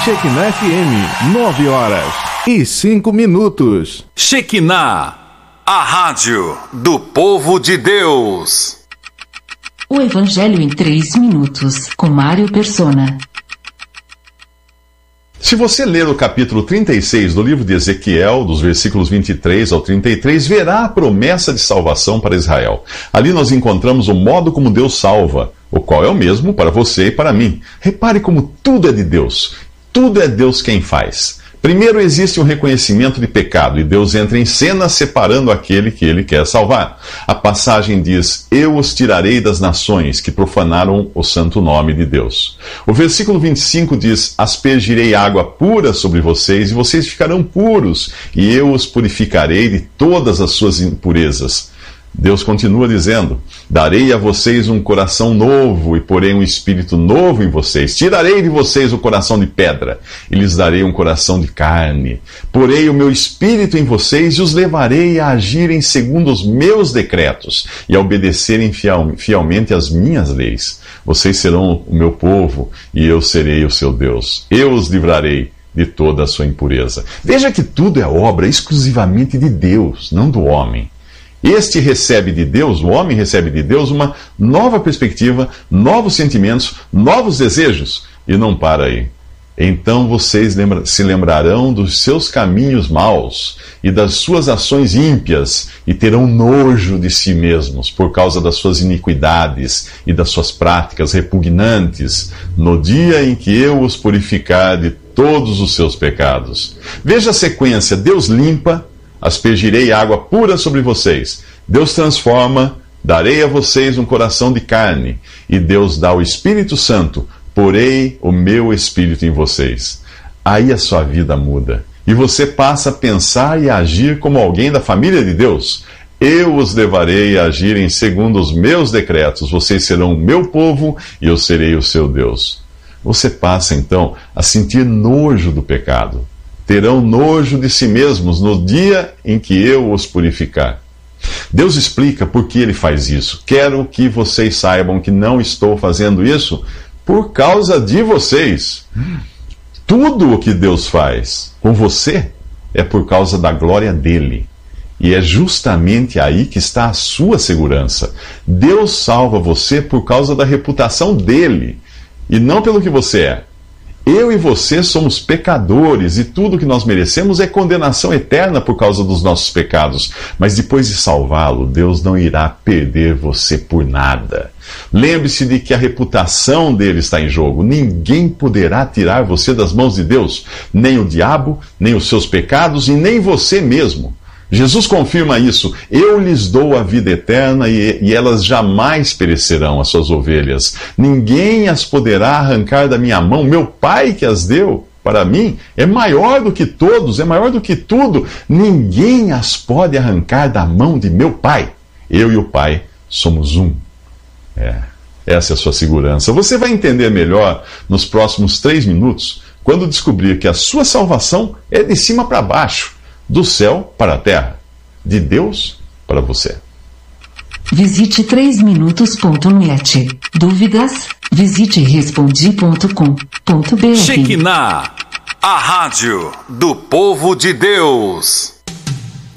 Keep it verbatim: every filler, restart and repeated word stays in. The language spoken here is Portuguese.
Shekinah F M, nove horas e cinco minutos. Shekinah, a rádio do povo de Deus. O Evangelho em três minutos, com Mário Persona. Se você ler o capítulo trinta e seis do livro de Ezequiel, dos versículos vinte e três ao trinta e três, verá a promessa de salvação para Israel. Ali nós encontramos o modo como Deus salva, o qual é o mesmo para você e para mim. Repare como tudo é de Deus. Tudo é Deus quem faz. Primeiro existe um reconhecimento de pecado e Deus entra em cena separando aquele que ele quer salvar. A passagem diz: eu os tirarei das nações que profanaram o santo nome de Deus. O versículo vinte e cinco diz: aspergirei água pura sobre vocês e vocês ficarão puros, e eu os purificarei de todas as suas impurezas. Deus continua dizendo: darei a vocês um coração novo e porei um espírito novo em vocês. Tirarei de vocês o coração de pedra e lhes darei um coração de carne. Porei o meu espírito em vocês e os levarei a agirem segundo os meus decretos e a obedecerem fiel, fielmente às minhas leis. Vocês serão o meu povo e eu serei o seu Deus. Eu os livrarei de toda a sua impureza. Veja que tudo é obra exclusivamente de Deus, não do homem. Este recebe de Deus, o homem recebe de Deus uma nova perspectiva, novos sentimentos, novos desejos, e não para aí. Então vocês lembra- se lembrarão dos seus caminhos maus e das suas ações ímpias, e terão nojo de si mesmos por causa das suas iniquidades e das suas práticas repugnantes, no dia em que eu os purificar de todos os seus pecados. Veja a sequência: Deus limpa, aspergirei água pura sobre vocês. Deus transforma, darei a vocês um coração de carne. E Deus dá o Espírito Santo, porei o meu Espírito em vocês. Aí a sua vida muda. E você passa a pensar e a agir como alguém da família de Deus. Eu os levarei a agirem segundo os meus decretos. Vocês serão o meu povo e eu serei o seu Deus. Você passa então a sentir nojo do pecado. Terão nojo de si mesmos no dia em que eu os purificar. Deus explica por que ele faz isso. Quero que vocês saibam que não estou fazendo isso por causa de vocês. Tudo o que Deus faz com você é por causa da glória dele. E é justamente aí que está a sua segurança. Deus salva você por causa da reputação dele, e não pelo que você é. Eu e você somos pecadores e tudo que nós merecemos é condenação eterna por causa dos nossos pecados. Mas depois de salvá-lo, Deus não irá perder você por nada. Lembre-se de que a reputação dele está em jogo. Ninguém poderá tirar você das mãos de Deus. Nem o diabo, nem os seus pecados e nem você mesmo. Jesus confirma isso: eu lhes dou a vida eterna e, e elas jamais perecerão, as suas ovelhas. Ninguém as poderá arrancar da minha mão. Meu Pai que as deu para mim é maior do que todos, é maior do que tudo. Ninguém as pode arrancar da mão de meu Pai. Eu e o Pai somos um. É, essa é a sua segurança. Você vai entender melhor nos próximos três minutos, quando descobrir que a sua salvação é de cima para baixo. Do céu para a terra, de Deus para você. Visite três minutos ponto net. Dúvidas? Visite respondi ponto com ponto br. Shekinah, a rádio do povo de Deus.